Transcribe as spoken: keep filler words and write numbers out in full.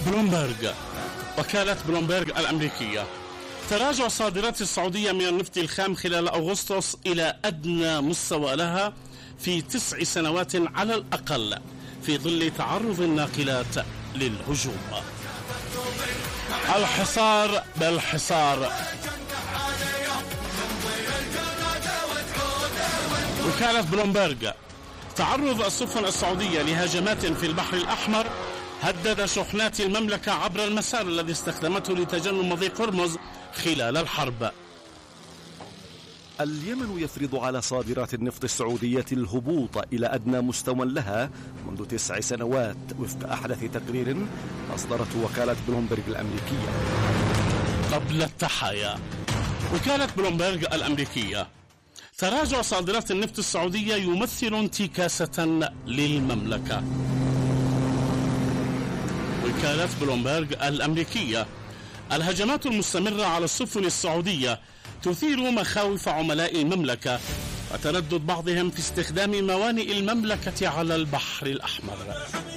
بلومبرج. وكالة بلومبرج الأمريكية: تراجع صادرات السعودية من النفط الخام خلال أغسطس إلى أدنى مستوى لها في تسع سنوات على الأقل، في ظل تعرض الناقلات للهجوم. الحصار بالحصار. وكالة بلومبرج: تعرض السفن السعودية لهجمات في البحر الأحمر هدد شحنات المملكة عبر المسار الذي استخدمته لتجنب مضيق هرمز خلال الحرب. اليمن يفرض على صادرات النفط السعودية الهبوط إلى أدنى مستوى لها منذ تسع سنوات وفق أحدث تقرير أصدرته وكالة بلومبرج الأمريكية. قبل التحايا. وكالة بلومبرج الأمريكية: تراجع صادرات النفط السعودية يمثل انتكاسة للمملكة. وكالة بلومبرج الأمريكية: الهجمات المستمرة على السفن السعودية تثير مخاوف عملاء المملكة وتردد بعضهم في استخدام موانئ المملكة على البحر الأحمر.